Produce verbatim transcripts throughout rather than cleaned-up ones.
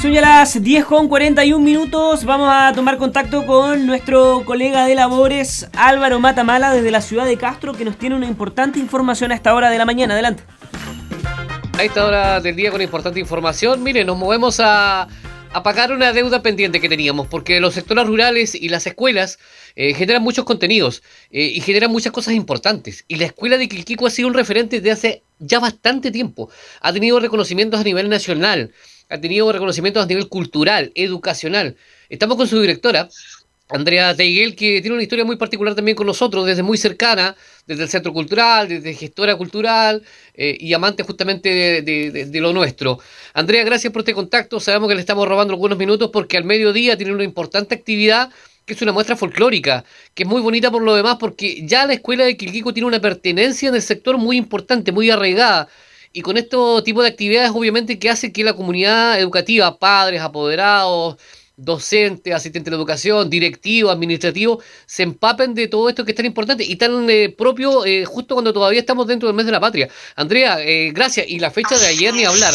Son ya las diez con cuarenta y un minutos. Vamos a tomar contacto con nuestro colega de labores, Álvaro Matamala, desde la ciudad de Castro, que nos tiene una importante información a esta hora de la mañana. Adelante. A esta hora del día con importante información, mire, nos movemos a, a pagar una deuda pendiente que teníamos, porque los sectores rurales y las escuelas eh, generan muchos contenidos eh, y generan muchas cosas importantes. Y la escuela de Quilquico ha sido un referente desde hace ya bastante tiempo. Ha tenido reconocimientos a nivel nacional, ha tenido reconocimientos a nivel cultural, educacional. Estamos con su directora, Andrea Teiguel, que tiene una historia muy particular también con nosotros, desde muy cercana, desde el Centro Cultural, desde gestora cultural eh, y amante justamente de, de, de, de lo nuestro. Andrea, gracias por este contacto. Sabemos que le estamos robando algunos minutos porque al mediodía tiene una importante actividad que es una muestra folclórica, que es muy bonita por lo demás porque ya la escuela de Quilquico tiene una pertenencia en el sector muy importante, muy arraigada. Y con este tipo de actividades obviamente que hace que la comunidad educativa, padres, apoderados, docentes, asistentes de educación, directivos, administrativos, se empapen de todo esto que es tan importante y tan eh, propio eh, justo cuando todavía estamos dentro del mes de la patria. Andrea, eh, gracias. Y la fecha de ayer ni hablar.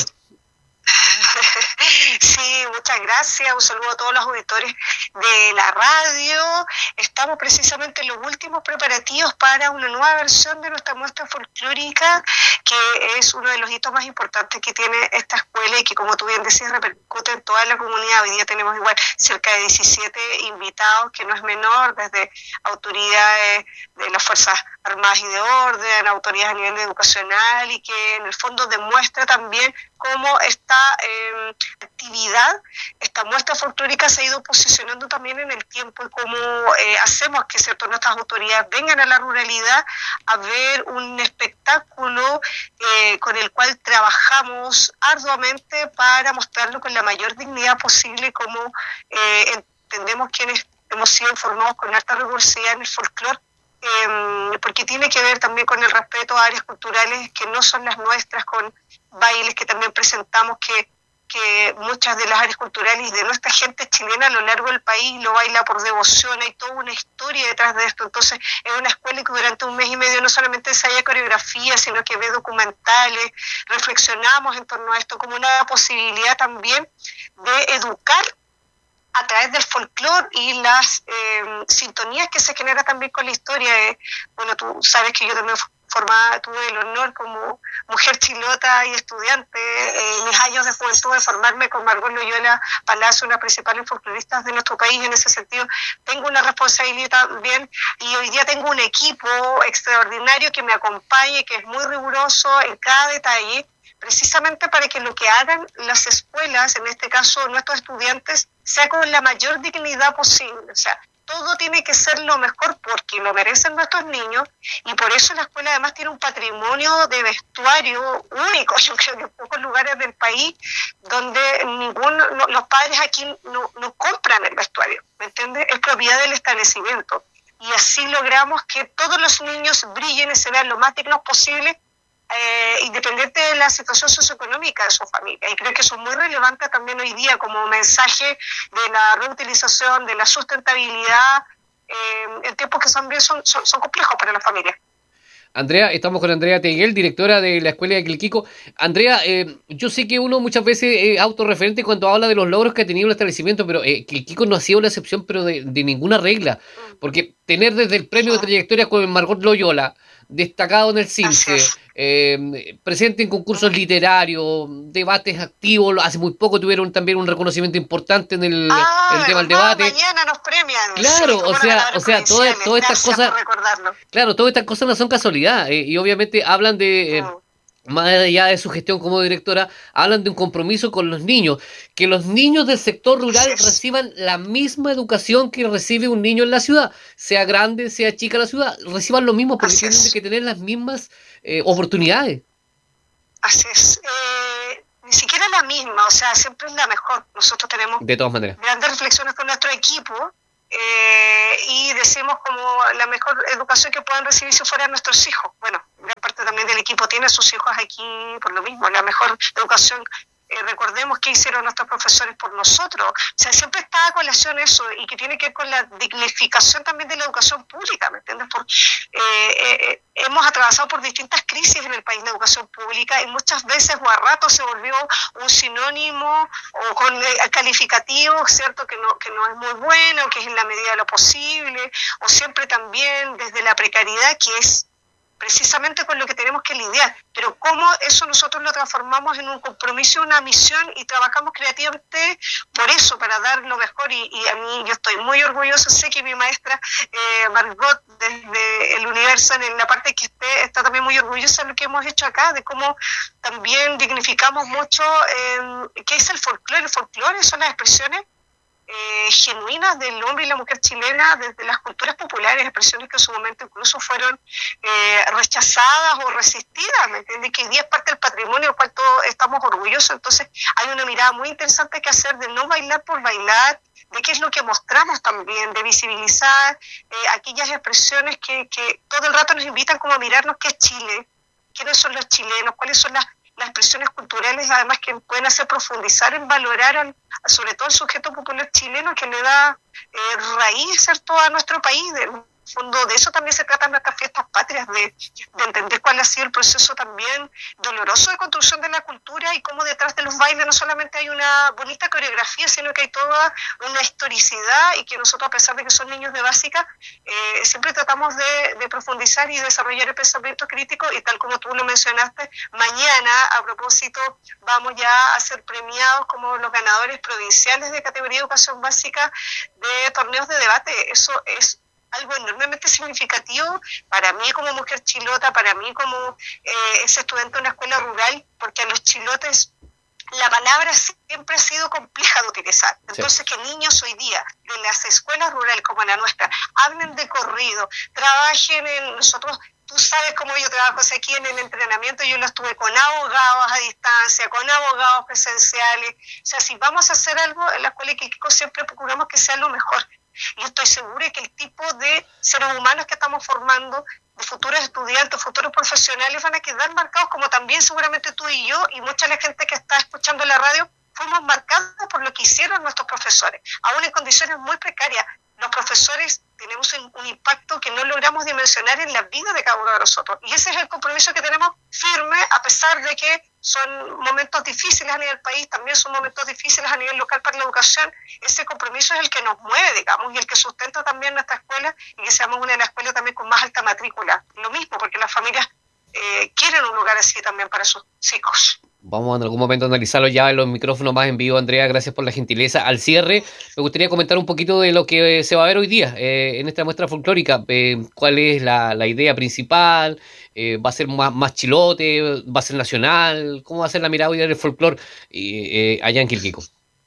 Sí, muchas gracias. Un saludo a todos los auditores de la radio. Estamos precisamente en los últimos preparativos para una nueva versión de nuestra muestra folclórica, que es uno de los hitos más importantes que tiene esta escuela y que, como tú bien decías, repercute en toda la comunidad. Hoy día tenemos igual cerca de diecisiete invitados, que no es menor, desde autoridades de las Fuerzas Armadas y de Orden, autoridades a nivel educacional, y que en el fondo demuestra también cómo esta eh, actividad, esta muestra folclórica se ha ido posicionando también en el tiempo y cómo eh, hacemos que, ¿cierto?, nuestras autoridades vengan a la ruralidad a ver un espectáculo eh, con el cual trabajamos arduamente para mostrarlo con la mayor dignidad posible, como eh, entendemos quienes hemos sido informados con alta rigurosidad en el folclore. Eh, porque tiene que ver también con el respeto a áreas culturales que no son las nuestras, con bailes que también presentamos que, que muchas de las áreas culturales de nuestra gente chilena a lo largo del país lo baila por devoción. Hay toda una historia detrás de esto. Entonces es una escuela que durante un mes y medio no solamente ensaya coreografía, sino que ve documentales, reflexionamos en torno a esto como una posibilidad también de educar a través del folclore y las eh, sintonías que se genera también con la historia. Eh, bueno, tú sabes que yo también formaba, tuve el honor como mujer chilota y estudiante eh, en mis años de juventud de formarme con Margot Loyola Palacio, una de las principales folcloristas de nuestro país. En ese sentido tengo una responsabilidad también, y hoy día tengo un equipo extraordinario que me acompaña y que es muy riguroso en cada detalle, precisamente para que lo que hagan las escuelas, en este caso nuestros estudiantes, sea con la mayor dignidad posible. O sea, todo tiene que ser lo mejor porque lo merecen nuestros niños, y por eso la escuela además tiene un patrimonio de vestuario único. Yo creo que en pocos lugares del país donde ninguno, no, los padres aquí no, no compran el vestuario, ¿me entiendes? Es propiedad del establecimiento, y así logramos que todos los niños brillen y se vean lo más dignos posible, Eh, independiente de la situación socioeconómica de su familia. Y creo que eso es muy relevante también hoy día como mensaje de la reutilización, de la sustentabilidad, eh, en tiempos que también son, son, son complejos para la familia. Andrea, estamos con Andrea Teiguel, directora de la escuela de Quilquico. Andrea, eh, yo sé que uno muchas veces es autorreferente cuando habla de los logros que ha tenido el establecimiento, pero eh, Quilquico no ha sido una excepción, pero de, de ninguna regla, porque tener desde el premio de trayectoria con Margot Loyola, destacado en el CIMSE, eh, presente en concursos literarios, debates activos, hace muy poco tuvieron también un reconocimiento importante en el, ah, el tema del no, debate. Mañana nos premian. Claro, sí, o sea, o sea, todas, todas estas cosas, claro, todas estas cosas no son casualidad, eh, y obviamente hablan de, eh, mm. más allá de su gestión como directora, hablan de un compromiso con los niños, que los niños del sector rural sí. reciban la misma educación que recibe un niño en la ciudad, sea grande, sea chica la ciudad, reciban lo mismo porque Así tienen es. que tener las mismas eh, oportunidades. Así es. Eh, ni siquiera la misma, o sea, siempre es la mejor. Nosotros tenemos de todas maneras grandes reflexiones con nuestro equipo, eh, y decimos como la mejor educación que puedan recibir si fueran nuestros hijos. Bueno, gran parte también del equipo tiene a sus hijos aquí por lo mismo. La mejor educación eh, recordemos qué hicieron nuestros profesores por nosotros. O sea, siempre está a colación eso, y que tiene que ver con la dignificación también de la educación pública, ¿me entiendes? Por, eh, eh, hemos atravesado por distintas crisis en el país de educación pública, y muchas veces o a rato se volvió un sinónimo o con eh, calificativos, ¿cierto? Que no, que no es muy bueno, que es en la medida de lo posible, o siempre también desde la precariedad, que es precisamente con lo que tenemos que lidiar, pero cómo eso nosotros lo transformamos en un compromiso, una misión, y trabajamos creativamente por eso, para dar lo mejor. Y, y a mí, yo estoy muy orgullosa, sé que mi maestra eh, Margot desde el Universo, en la parte que esté, está también muy orgullosa de lo que hemos hecho acá, de cómo también dignificamos mucho eh, qué es el folclore. El folclore son las expresiones Eh, genuinas del hombre y la mujer chilena desde las culturas populares, expresiones que en su momento incluso fueron eh, rechazadas o resistidas, ¿me entiendes? Que hoy día es parte del patrimonio del cual todos estamos orgullosos. Entonces hay una mirada muy interesante que hacer de no bailar por bailar, de qué es lo que mostramos también, de visibilizar eh, aquellas expresiones que, que todo el rato nos invitan como a mirarnos qué es Chile, quiénes son los chilenos, cuáles son las las expresiones culturales, además, que pueden hacer profundizar en valorar al, sobre todo al sujeto popular chileno, que le da eh, raíz, ¿cierto?, a nuestro país. De, fondo de eso también se tratan nuestras fiestas patrias, de, de entender cuál ha sido el proceso también doloroso de construcción de la cultura, y cómo detrás de los bailes no solamente hay una bonita coreografía, sino que hay toda una historicidad, y que nosotros, a pesar de que son niños de básica, eh, siempre tratamos de, de profundizar y desarrollar el pensamiento crítico. Y tal como tú lo mencionaste, mañana, a propósito, vamos ya a ser premiados como los ganadores provinciales de categoría de educación básica de torneos de debate. Eso es algo enormemente significativo para mí como mujer chilota, para mí como eh, ese estudiante de una escuela rural, porque a los chilotes la palabra siempre ha sido compleja de utilizar. Entonces, sí, que niños hoy día de las escuelas rurales como la nuestra hablen de corrido, trabajen en nosotros. Tú sabes cómo yo trabajo aquí en el entrenamiento, yo lo estuve con abogados a distancia, con abogados presenciales. O sea, si vamos a hacer algo, en la escuela de Iquique siempre procuramos que sea lo mejor. Y estoy segura de que el tipo de seres humanos que estamos formando, de futuros estudiantes, futuros profesionales, van a quedar marcados, como también seguramente tú y yo, y mucha de la gente que está escuchando la radio, fuimos marcados por lo que hicieron nuestros profesores, aún en condiciones muy precarias. Los profesores tenemos un, un impacto que no logramos dimensionar en la vida de cada uno de nosotros. Y ese es el compromiso que tenemos firme, a pesar de que son momentos difíciles a nivel país, también son momentos difíciles a nivel local para la educación. Ese compromiso es el que nos mueve, digamos, y el que sustenta también nuestra escuela, y que seamos una de las escuelas también con más alta matrícula. Lo mismo, porque las familias eh, quieren un lugar así también para sus hijos. Vamos en algún momento a analizarlo ya en los micrófonos más en vivo. Andrea, gracias por la gentileza. Al cierre, me gustaría comentar un poquito de lo que se va a ver hoy día eh, en esta muestra folclórica. Eh, ¿Cuál es la, la idea principal? Eh, ¿Va a ser más, más chilote? ¿Va a ser nacional? ¿Cómo va a ser la mirada hoy del folclore eh, allá en Quilquico?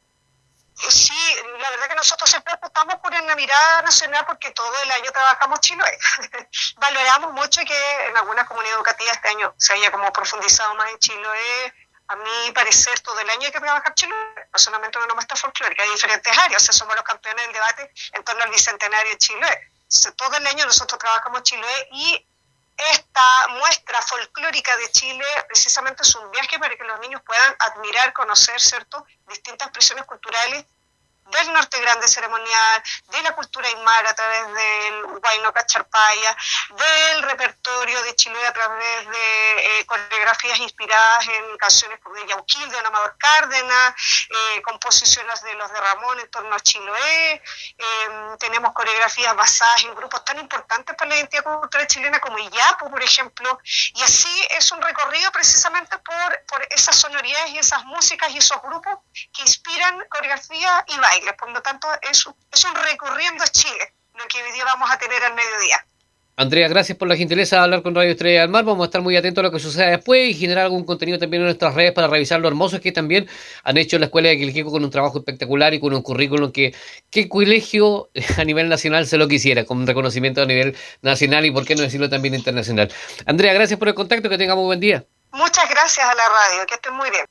Sí, la verdad que nosotros siempre optamos por una mirada nacional, porque todo el año trabajamos Chiloé. Valoramos mucho que en algunas comunidades educativas este año se haya como profundizado más en Chiloé. A mi parecer, todo el año hay que trabajar Chiloé, no solamente una muestra folclórica, hay diferentes áreas. O sea, somos los campeones del debate en torno al bicentenario de Chiloé. O sea, todo el año nosotros trabajamos Chiloé, y esta muestra folclórica de Chile precisamente es un viaje para que los niños puedan admirar, conocer, ¿cierto?, distintas expresiones culturales del norte grande ceremonial, de la cultura aymara a través del Huayno Cacharpaya, del repertorio de Chiloé a través de eh, coreografías inspiradas en canciones como de Yauquil, de Don Amador Cárdenas, eh, composiciones de los de Ramón en torno a Chiloé. Eh, tenemos coreografías basadas en grupos tan importantes para la identidad cultural chilena como Iyapu, por ejemplo, y así es un recorrido precisamente por, por esas sonoridades y esas músicas y esos grupos que inspiran coreografía y baile. Por lo tanto, es, es un recorriendo Chile, lo que hoy día vamos a tener al mediodía. Andrea, gracias por la gentileza de hablar con Radio Estrella del Mar. Vamos a estar muy atentos a lo que suceda después y generar algún contenido también en nuestras redes para revisar lo hermosos que también han hecho en la Escuela de Quilquico, con un trabajo espectacular y con un currículum que qué colegio a nivel nacional se lo quisiera, con un reconocimiento a nivel nacional y por qué no decirlo también internacional. Andrea, gracias por el contacto, que tengamos un buen día. Muchas gracias a la radio, que estén muy bien.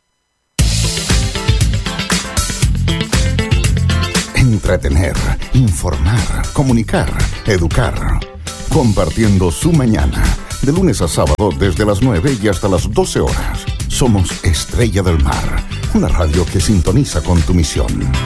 Entretener, informar, comunicar, educar. Compartiendo su mañana, de lunes a sábado desde las nueve y hasta las doce horas. Somos Estrella del Mar, una radio que sintoniza con tu misión.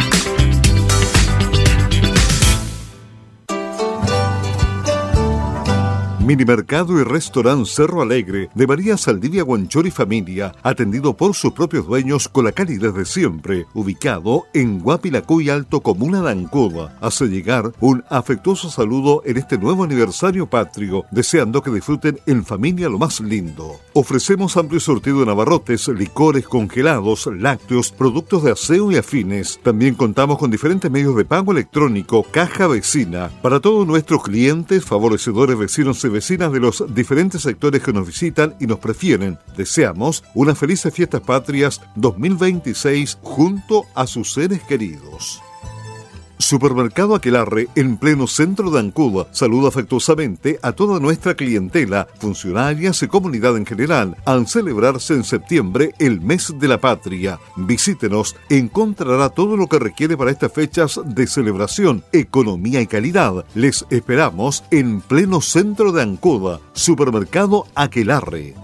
Minimercado y Restaurante Cerro Alegre de María Saldivia Guanchor y Familia, atendido por sus propios dueños con la calidad de siempre, ubicado en Guapilacuy Alto, comuna de Ancud. Hace llegar un afectuoso saludo en este nuevo aniversario patrio, deseando que disfruten en familia lo más lindo. Ofrecemos amplio surtido de abarrotes, licores, congelados, lácteos, productos de aseo y afines. También contamos con diferentes medios de pago electrónico, caja vecina. Para todos nuestros clientes, favorecedores, vecinos y vecinas de los diferentes sectores que nos visitan y nos prefieren, deseamos unas felices fiestas patrias dos mil veintiséis junto a sus seres queridos. Supermercado Aquelarre, en pleno centro de Ancud, saluda afectuosamente a toda nuestra clientela, funcionarias y comunidad en general, al celebrarse en septiembre el mes de la patria. Visítenos, encontrará todo lo que requiere para estas fechas de celebración, economía y calidad. Les esperamos en pleno centro de Ancud. Supermercado Aquelarre.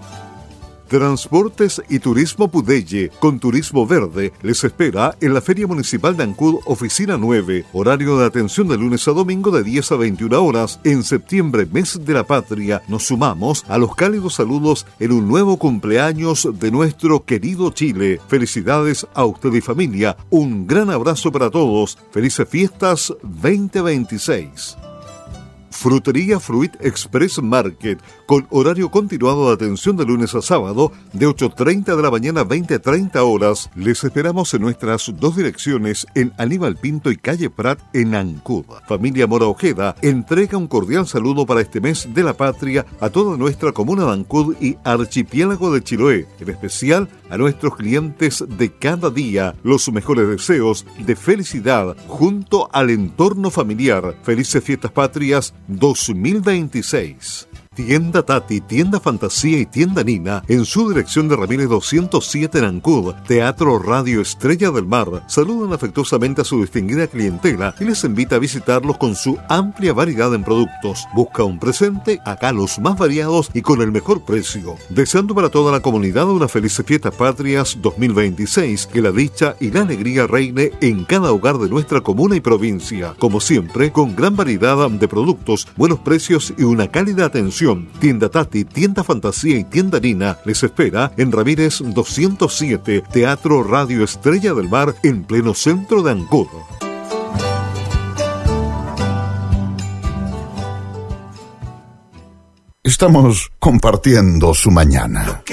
Transportes y Turismo Pudelle, con Turismo Verde, les espera en la Feria Municipal de Ancud, Oficina nueve, horario de atención de lunes a domingo de diez a veintiuna horas. En septiembre, mes de la patria, nos sumamos a los cálidos saludos en un nuevo cumpleaños de nuestro querido Chile. Felicidades a usted y familia, un gran abrazo para todos, felices fiestas veinte veintiséis. Frutería Fruit Express Market, con horario continuado de atención de lunes a sábado, de ocho treinta de la mañana a veinte treinta horas. Les esperamos en nuestras dos direcciones, en Aníbal Pinto y Calle Prat, en Ancud. Familia Mora Ojeda entrega un cordial saludo para este mes de la patria a toda nuestra comuna de Ancud y archipiélago de Chiloé, en especial a nuestros clientes de cada día. Los mejores deseos de felicidad junto al entorno familiar. Felices fiestas patrias dos mil veintiséis. Tienda Tati, Tienda Fantasía y Tienda Nina, en su dirección de Ramírez doscientos siete en Ancud, Teatro Radio Estrella del Mar, saludan afectuosamente a su distinguida clientela y les invita a visitarlos con su amplia variedad en productos. Busca un presente, acá los más variados y con el mejor precio. Deseando para toda la comunidad unas felices fiestas patrias dos mil veintiséis, que la dicha y la alegría reine en cada hogar de nuestra comuna y provincia. Como siempre, con gran variedad de productos, buenos precios y una cálida atención. Tienda Tati, Tienda Fantasía y Tienda Nina les espera en Ramírez doscientos siete, Teatro Radio Estrella del Mar, en pleno centro de Ancud. Estamos compartiendo su mañana.